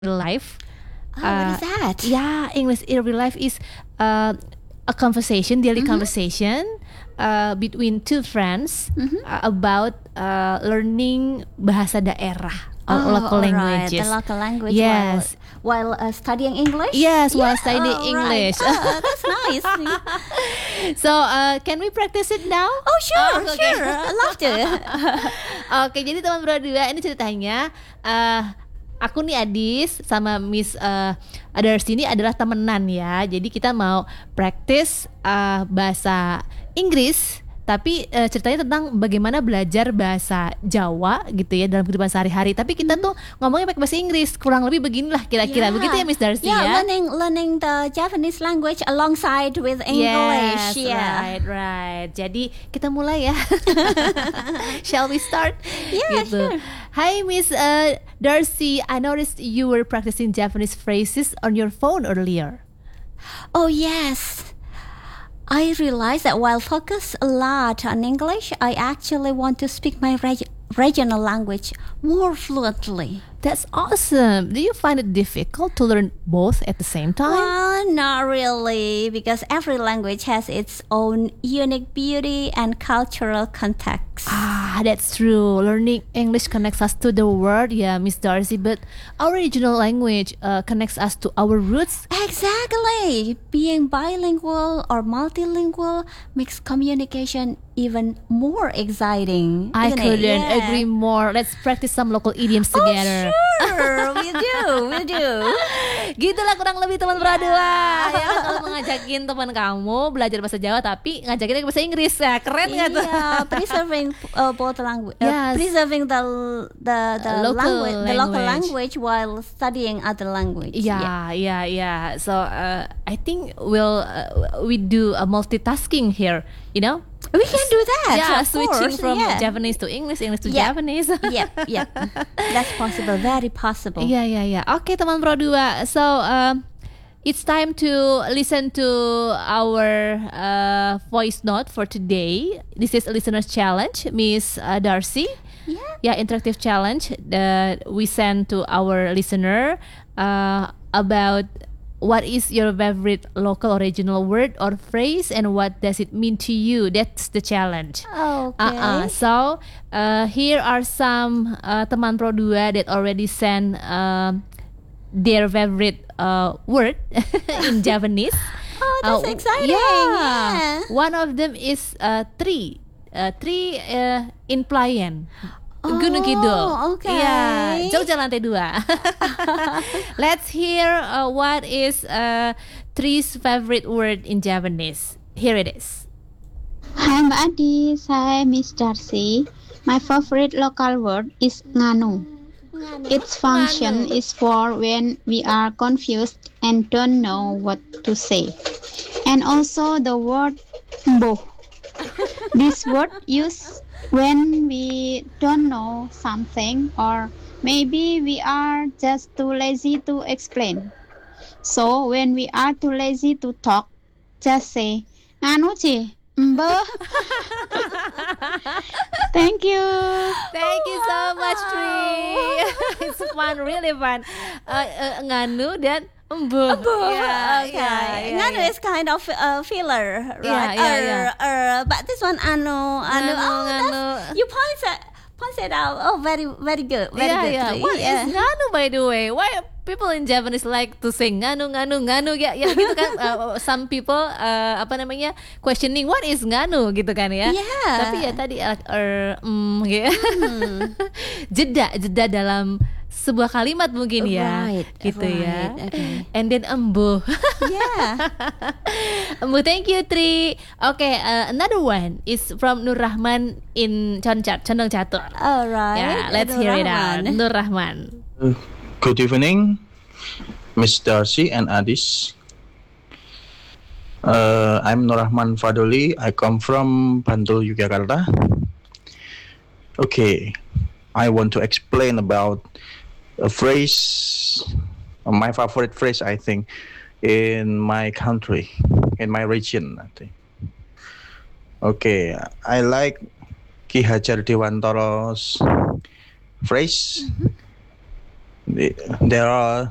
real life. Oh, what is that? Yeah, English in real life is a conversation, daily conversation between two friends about learning bahasa daerah, local Right, languages. the local language. Yes. While studying English. Yes, while Yeah, studying right. English. That's nice. So, can we practice it now? Oh, sure, Okay. sure. I love to. Oke, jadi teman berdua ini ceritanya aku nih Adis sama Miss Darcy ini adalah temenan ya. Jadi kita mau practice bahasa Inggris, tapi ceritanya tentang bagaimana belajar bahasa Jawa gitu ya dalam kehidupan sehari-hari. Tapi kita tuh ngomongnya pakai bahasa Inggris, kurang lebih beginilah kira-kira. Yeah. Begitu ya Miss Darcy Yeah, ya. learning the Japanese language alongside with English. Yes, Yeah. right. Jadi kita mulai ya. Shall we start? Yeah, Gitu. sure. Hi Miss Darcy, I noticed you were practicing Japanese phrases on your phone earlier. Oh, yes. I realized that while focused a lot on English, I actually want to speak my regional language more fluently. That's awesome. Do you find it difficult to learn both at the same time? Well, not really, because every language has its own unique beauty and cultural context. That's true. Learning English connects us to the world, yeah, Miss Darcy, but our regional language connects us to our roots. Exactly. Being bilingual or multilingual makes communication even more exciting. I isn't it? couldn't Yeah. agree more. Let's practice some local idioms together. Oh, sure. we do. Gitulah kurang lebih teman berdua ya kan, kalau mengajakin teman kamu belajar bahasa Jawa tapi ngajakin ke bahasa Inggris ya keren nggak tuh? Yeah, preserving both language. Yes. Preserving the Local local language. language while studying other language. Yeah. So I think we do a multitasking here, you know? We can do that. Yeah, of switching course, from yeah. Japanese to English to Yeah. Japanese. Yep. That's possible. Very possible. Yeah. Oke, teman Pro 2. So, it's time to listen to our voice note for today. This is a listener's challenge, Miss Darcy. Yeah, interactive challenge that we send to our listener about what is your favorite local original word or phrase and what does it mean to you. That's the challenge. Okay. So here are some teman Pro 2 that already sent their favorite word in Japanese. Oh, that's exciting. Yeah. One of them is tree. Tree implian. Gunung Kidul. Okay. Yeah, Jogja lantai 2. Let's hear what is Tree's favorite word in Japanese. Here it is. Hi Mbak Adi, saya Miss Darcy. My favorite local word is nganu. Its function is for when we are confused and don't know what to say. And also the word mboh. This word used when we don't know something or maybe we are just too lazy to explain. So when we are too lazy to talk, just say nganu ci, mbah. Thank you. Thank you so much, Tree. It's fun, really fun. Nganu dan embuh. Okay. Nganu is kind of filler, right? Yeah. But this one anu. Nganu. You pointed out. Oh, very good. Very good. Yeah. Tree. What is nganu, by the way? Why people in Japanese like to say nganu ya gitu kan? Some people questioning what is nganu gitu kan ya? Yeah. Tapi ya tadi gitu. jeda dalam sebuah kalimat mungkin ya, gitu ya. Okay. And then embuh. Yeah. Embuh, thank you Tri. Okay, another one is from Nur Rahman in Condong Catur. All right. Yeah, let's hear it out. Nur Rahman. Good evening, Miss Darcy and Adis. I'm Nur Rahman Fadoli. I come from Bantul, Yogyakarta. Okay, I want to explain about a phrase, my favorite phrase, I think, in my country, in my region, I think. Okay, I like Ki Hajar Dewantara's phrase. There are